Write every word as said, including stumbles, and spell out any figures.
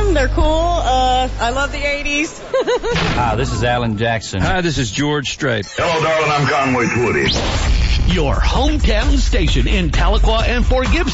them. They're cool. Uh, I love the eighties. Hi, this is Alan Jackson. Hi, this is George Strait. Hello, darling. I'm Conway Twitty. Your hometown station in Tahlequah and Fort Gibson.